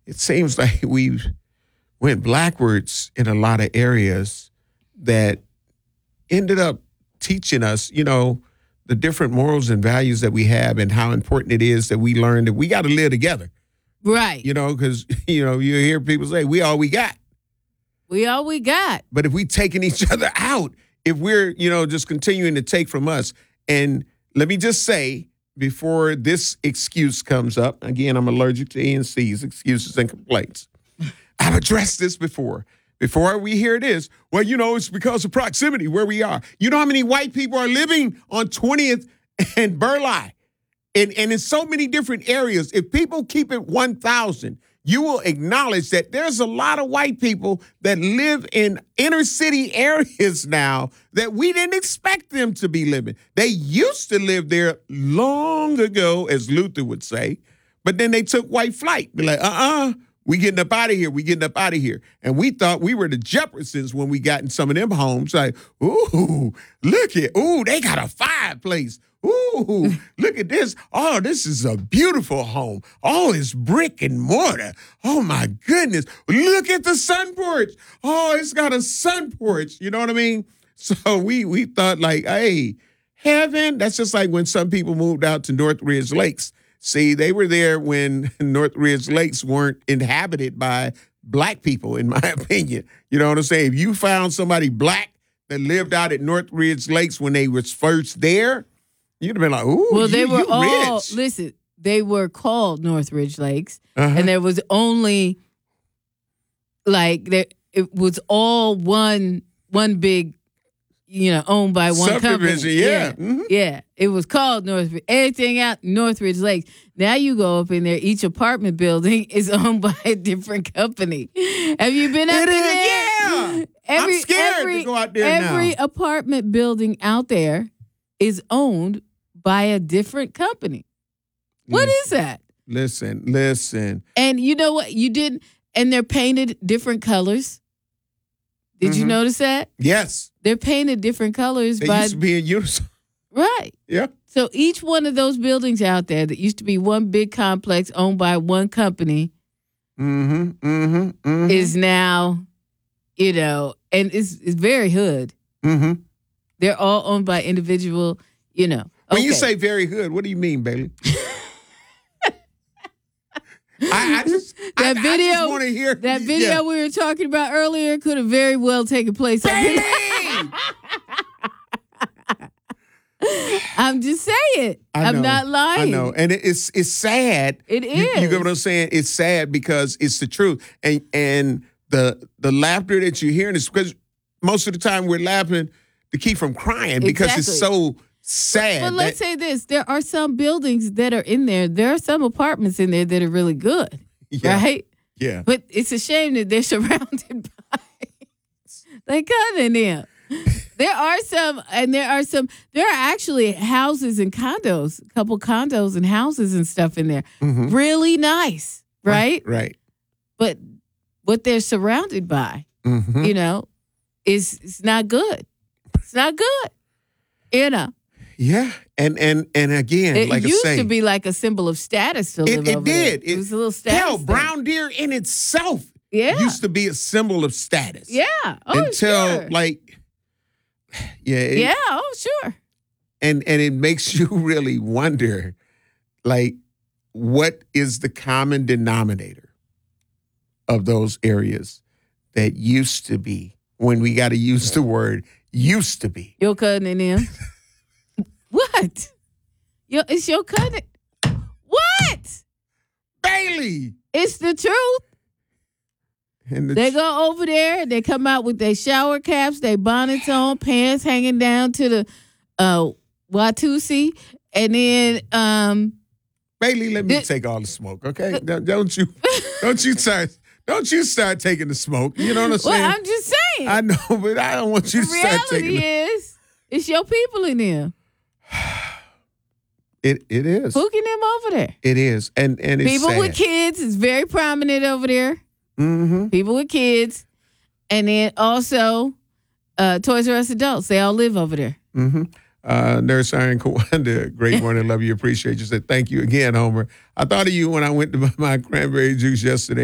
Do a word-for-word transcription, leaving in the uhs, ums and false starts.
it seems like we've went backwards in a lot of areas that ended up teaching us, you know, the different morals and values that we have and how important it is that we learn that we got to live together. Right. You know, because, you know, you hear people say, we all we got. We all we got. But if we taking each other out, if we're, you know, just continuing to take from us, and let me just say, before this excuse comes up, again, I'm allergic to E N C's, excuses and complaints. I've addressed this before. Before we hear this, well, you know, it's because of proximity where we are. You know how many white people are living on twentieth and Burleigh? And, and in so many different areas. If people keep it one thousand, you will acknowledge that there's a lot of white people that live in inner city areas now that we didn't expect them to be living. They used to live there long ago, as Luther would say, but then they took white flight. Be like, uh-uh, we getting up out of here. We getting up out of here. And we thought we were the Jeffersons when we got in some of them homes. Like, ooh, look at, ooh, they got a fireplace. Ooh, look at this. Oh, this is a beautiful home. Oh, it's brick and mortar. Oh, my goodness. Look at the sun porch. Oh, it's got a sun porch. You know what I mean? So we we thought like, hey, heaven. That's just like when some people moved out to Northridge Lakes. See, they were there when Northridge Lakes weren't inhabited by black people, in my opinion. You know what I'm saying? If you found somebody black that lived out at Northridge Lakes when they was first there, you'd have been like, ooh, well, they you, were you all, rich. listen, they were called Northridge Lakes, Uh-huh. and there was only, like, there, it was all one one big, you know, owned by one company. Subdivision, yeah. Yeah. Mhm. Yeah. It was called Northridge. Everything out Northridge Lakes. Now you go up in there, each apartment building is owned by a different company. Have you been up It in is, there? yeah. Every, I'm scared every, to go out there Every now. apartment building out there is owned by a different company. What is that? Listen, listen. And you know what? You didn't, and they're painted different colors. Did you Mhm. notice that? Yes. They're painted different colors They by, used to be in unison. right. Yeah. So each one of those buildings out there that used to be one big complex owned by one company Mm-hmm, mm-hmm, mm-hmm. is now, you know, and it's, it's very hood. Mm-hmm. They're all owned by individual, you know. When you Okay. say very good, what do you mean, Bailey? I, I just, That I, video, I just want to hear that video Yeah. we were talking about earlier could have very well taken place. up in- Bailey! I'm just saying. I I'm know, not lying. I know, and it, it's it's sad. It You, you is. get what I'm saying? It's sad because it's the truth, and and the the laughter that you're hearing is because most of the time we're laughing to keep from crying because it's Exactly. so sad. But let's that- say this: there are some buildings that are in there. There are some apartments in there that are really good, yeah, right? yeah. But it's a shame that they're surrounded by they cut in there. There are some, and there are some. There are actually houses and condos, a couple condos and houses and stuff in there. Mhm. Really nice, right? Right. But what they're surrounded by, Mhm. you know, is it's not good. It's not good. You know, Yeah, and and and again, it like I used say, to be like a symbol of status to live it, it over there. did. It, was a little status. Hell, thing. brown deer in itself Yeah. used to be a symbol of status. Yeah. Oh, until sure. like, yeah, it- yeah. Oh, sure. and and it makes you really wonder, like, what is the common denominator of those areas that used to be, when we got to use the word used to be. Your cousin and them. What? Yo, it's your cousin. What? Bailey. It's the truth. And the They go over there. They come out with their shower caps, their bonnets on, pants hanging down to the uh, Watusi, and then um, Bailey, let me Th- take all the smoke, okay? Don't, don't you, don't you start, don't you start taking the smoke. You know what I'm saying? well, I'm just saying. I know, but I don't want you to the start taking. reality The, is, it's your people in there, it it is. hooking them over there. It is, and and it's People sad. with kids is very prominent over there. Mm-hmm. People with kids, and then also uh, Toys R Us adults. They all live over there. Mm-hmm. Uh, Nurse Iron Kawanda, great morning, love you, appreciate you. Said thank you again, Homer. I thought of you when I went to buy my cranberry juice yesterday.